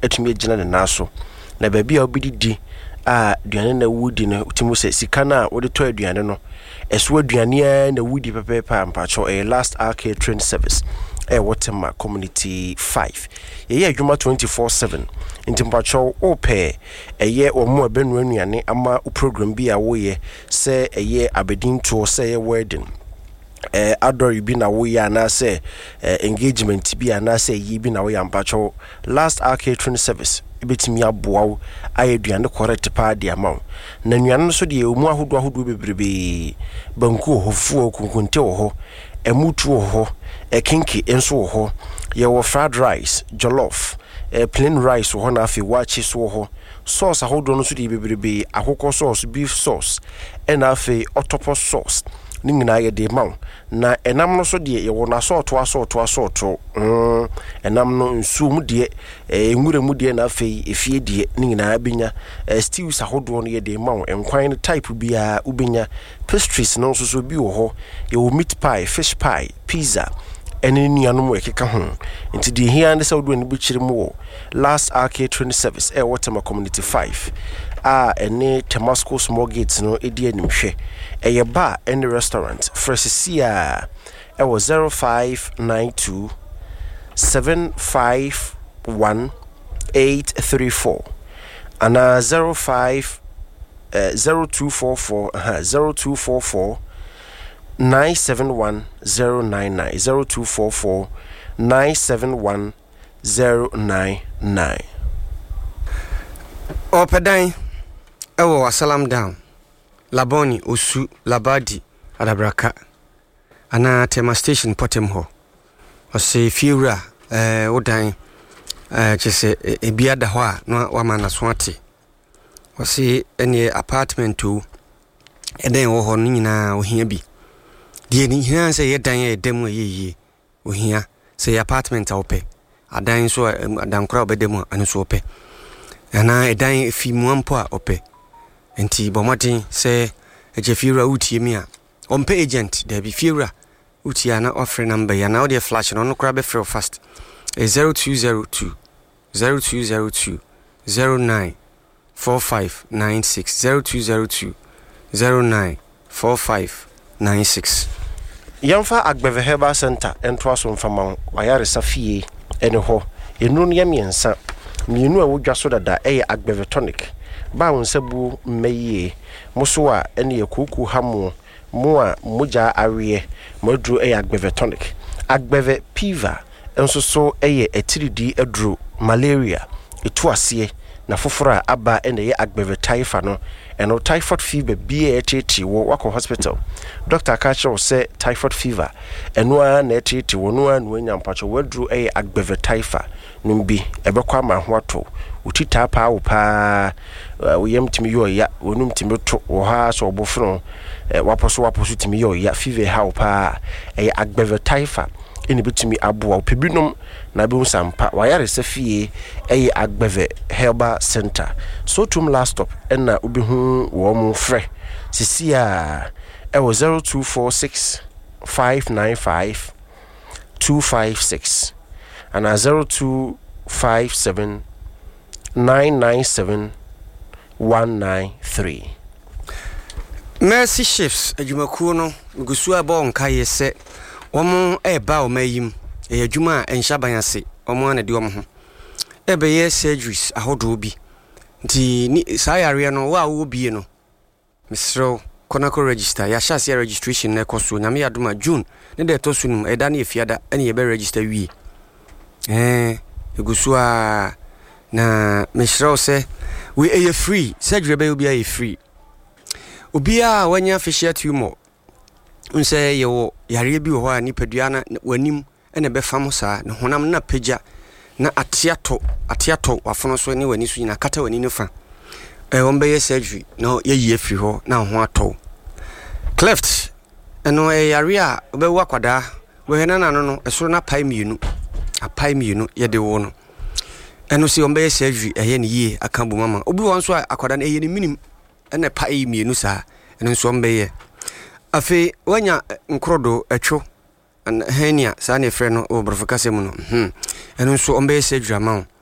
atumi agina ne naso na baabi a obididi a aduane na wudi no timo se sika na wode to aduane no eso aduane na wudi pepepa mpacho last arcade train service Waterma community 5 ye adwuma 24/7 nti mpacho ope omo abenu anuane ama program bi a wo ye se abedin to se wedding adore bi na wo ya na se engagement bi na se yi bi na wo ya mpacho last arcade train service betimi aboa ayeduane correct pa de amaw na nuane so de omu ahodo bebrebe banku hofuo kunkunte ho emutu ho kinki enso ho ye wo fried rice jollof plain rice ho na afi wachi so ho sauce ahodo no so de bebrebe akoko sauce beef sauce na afi octopus sauce ningina ye de maw na enam no so de ye wo na soto enam no nsum de enwure mu de na afi efie de ningina benya stews ahodo no ye de maw enkwan type bia ubenya pastries no so bi wo ho ye wo meat pie fish pie pizza eni nuanom ekeka ho nti de hia and se wodo ni bichire mu wo last arcade train service Waterma community 5 ene Temasco small gates no edi animhwe eye bar and restaurant fresh sia 0592 751 834 and 0244 0244 971-099 0244-971-099 Opedan ewo Asalam down Laboni Osu Labadi Adabraka ana Tema station potem ho ose fiura odan chese ebiada ho a no wama na so ate ose ene apartment o eden wo ho nyina ohia bi die ni hina se yedan ye dem ye ohia se apartment a ope adan so adan kura obedem anu so ope ana edan fi muampo a ope enti bomodin se ejefiura utie mi a ompe agent there be fiura utie na offer number ya na o de flash no kura be free fast 0202 0202 094596 0202 094596 Yamfa Agbeve Herbal Center entwaso mfama wayare safie ene ho enunu ya miensa mienu a wodwa so dada Agbeve tonic ba wonsabu meye muso a ene yekoku hamo mo a moja awie modru Agbeve tonic Agbeve piva enso so etiridi adru malaria etuasie na fofora aba ene Agbeve typhoid no eno typhoid fever bia etiti wo wako hospital Dr. Kacho say typhoid fever eno na etiti wo no anu enyampacho wadru Agbeve typhoid numbi ebekwa ma ho ato utita pa wo pa woyem timi yo ya wonum timi to wo ha so obofro waposo timi yo ya fever ha wo pa Agbeve typhoid eni betumi aboa opebinom na be usampa wayare safie Agbeve Herbal Center so tum last stop na obihu wo mo frɛ sisia 0246 595 256 and 0257 997 193 Mercy Chefs adwumakuo no gusu aba onka yese omo eba o mayim adwuma enshaban ase omo ana de omo ho ebe ye surgeries ahodo bi nti ni sayare no wa wo bie no misro konako register ya shase registration na ekoso nyame yadoma June ne de to sunum eda na efiada ene ye be register wi egusu a na misro se we are free surgery be obi are free obi a wanya facial tumor unse ye yare bi ho a nipadua na wanim ene be fam saa ne honam na pagya na atiato wafono so ne wani so nyina kata wani ne fa won be surgery no ye yi afri ho na ho ato cleft eno yare a be wakwada we hena na no esoro na pai mienu apai mienu ye de wo no eno si won be surgery eye ne yi aka bo mama obi won so akwada na eye ne minim ene pai mienu saa eno so won be ye afi wanya nkrodo atwo henia sa ne frɛ no obrofika semu no eno so ombe surgery amount